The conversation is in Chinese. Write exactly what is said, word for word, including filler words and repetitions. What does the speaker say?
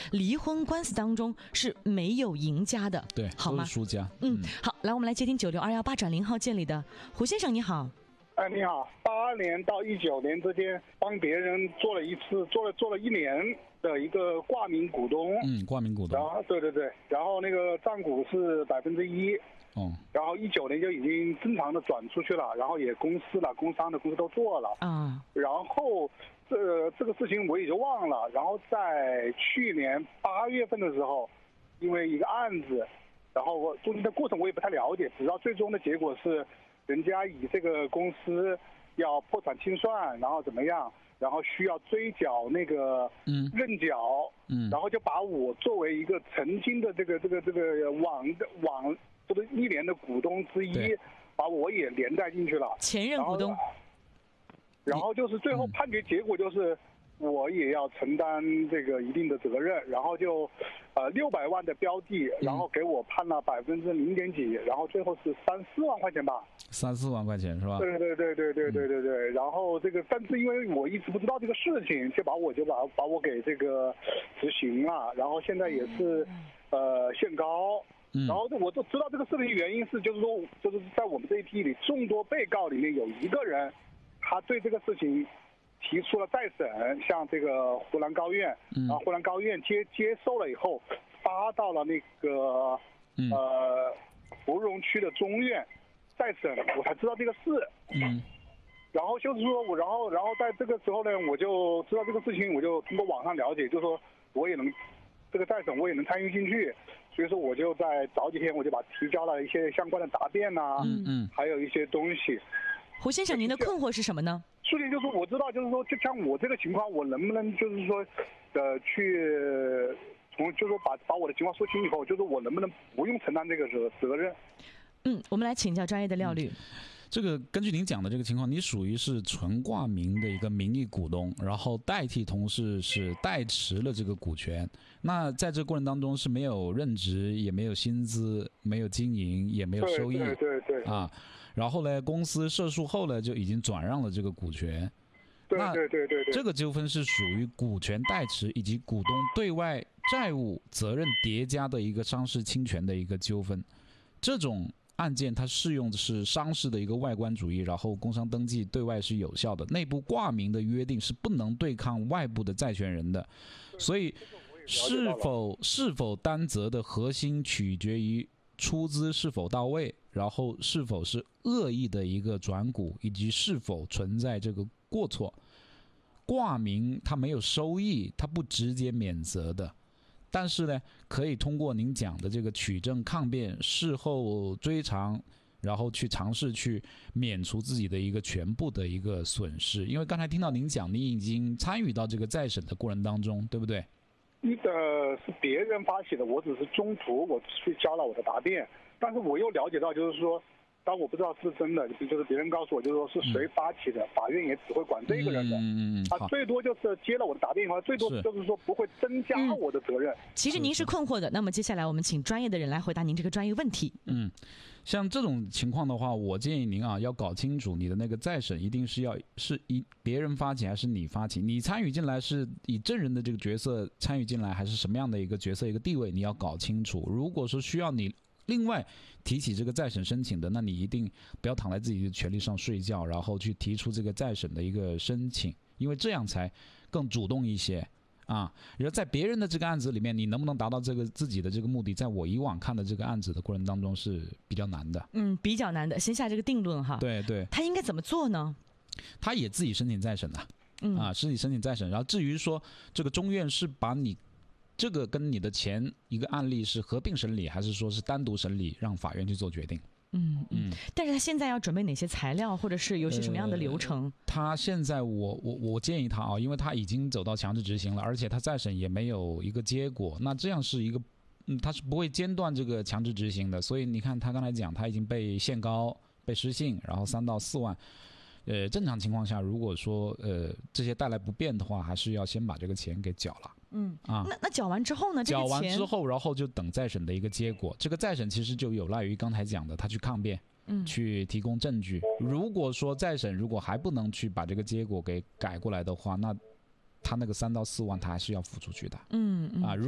离婚官司当中是没有赢家的， 对， 好吗？ 都是输家。 嗯，好，来，我们来接听九六二幺八转零号键里的胡先生，你好。 哎，你好，八二年到一九年之间帮别人做了一次，做了做了一年的一个挂名股东。 嗯，挂名股东。 然后对对对，然后那个占股是百分之一。 哦。 然后一九年就已经正常的转出去了，然后也公司了、工商的公司都做了。 啊。 然后这这个事情我也就忘了。然后在去年八月份的时候，因为一个案子，然后我中间的过程我也不太了解，只知道最终的结果是。人家以这个公司要破产清算，然后怎么样，然后需要追缴那个认缴， 嗯， 然后就把我作为一个曾经的这个这个这个网的网这个一年的股东之一，把我也连带进去了， 前任股东。 然后就是最后判决结果就是。我也要承担这个一定的责任，然后就，呃，六百万的标的，然后给我判了百分之零点几，然后最后是三四万块钱吧， 三四万块钱是吧？ 对对对对对对对对。嗯、然后这个，但是因为我一直不知道这个事情，就把我就把把我给这个执行了，然后现在也是，呃，限高。 嗯、 然后我都知道这个事情原因是，就是说，就是在我们这一批里众多被告里面有一个人，他对这个事情。提出了再审，向这个湖南高院， 嗯、 然后湖南高院接接受了以后，发到了那个、嗯、呃芙蓉区的中院再审，我才知道这个事。 嗯， 然后就是说我，然后然后在这个时候呢，我就知道这个事情，我就通过网上了解，就是说我也能这个再审我也能参与进去，所以说我就在早几天我就把提交了一些相关的答辩呐、啊， 嗯嗯， 还有一些东西。 胡先生，您的困惑是什么呢？ 事情就是我知道，就是说，就像我这个情况，我能不能就是说，呃，去从就是说把把我的情况说清以后，就是我能不能不用承担这个责责任？ 嗯，我们来请教专业的廖律。嗯这个根据您讲的这个情况，你属于是纯挂名的一个名义股东，然后代替同事是代持了这个股权。那在这个过程当中是没有任职，也没有薪资，没有经营，也没有收益。 对对 对, 对啊，然后呢，公司涉诉后呢就已经转让了这个股权。 对对对对对。 这个纠纷是属于股权代持以及股东对外债务责任叠加的一个商事侵权的一个纠纷。这种案件它适用的是商事的一个外观主义，然后工商登记对外是有效的，内部挂名的约定是不能对抗外部的债权人的，所以是否是否担责的核心取决于出资是否到位，然后是否是恶意的一个转股，以及是否存在这个过错。挂名它没有收益，它不直接免责的。但是呢，可以通过您讲的这个取证抗辩、事后追偿，然后去尝试去免除自己的一个全部的一个损失。因为刚才听到您讲，您已经参与到这个再审的过程当中，对不对？ 一个是别人发起的，我只是中途我去交了我的答辩，但是我又了解到，就是说。但我不知道是真的，就是别人告诉我，就是说是谁发起的，嗯、法院也只会管这个人的， 嗯嗯他最多就是接了我的答辩以后，最多就是说不会增加我的责任。 嗯、其实您是困惑的，那么接下来我们请专业的人来回答您这个专业问题。 嗯，像这种情况的话，我建议您啊要搞清楚你的那个再审一定是要是以别人发起还是你发起，你参与进来是以证人的这个角色参与进来，还是什么样的一个角色一个地位，你要搞清楚。如果说需要你另外提起这个再审申请的，那你一定不要躺在自己的权利上睡觉，然后去提出这个再审的一个申请，因为这样才更主动一些啊。然后在别人的这个案子里面，你能不能达到这个自己的这个目的，在我以往看的这个案子的过程当中是比较难的。 嗯，比较难的，先下这个定论哈。 对对。 他应该怎么做呢？ 他也自己申请再审的， 嗯啊，自己申请再审。然后至于说这个中院是把你这个跟你的前一个案例是合并审理，还是说是单独审理，让法院去做决定。 嗯嗯。但是他现在要准备哪些材料，或者是有些什么样的流程？呃、 他现在我我我建议他啊，因为他已经走到强制执行了，而且他再审也没有一个结果，那这样是一个，嗯，他是不会间断这个强制执行的。所以你看他刚才讲，他已经被限高、被失信，然后三到四万。呃，正常情况下，如果说呃这些带来不便的话，还是要先把这个钱给缴了。 嗯啊， 那那缴完之后呢？ 缴完之后，然后就等再审的一个结果。这个再审其实就有赖于刚才讲的，他去抗辩， 嗯，去提供证据。如果说再审如果还不能去把这个结果给改过来的话，那他那个三到四万他还是要付出去的。 嗯嗯啊。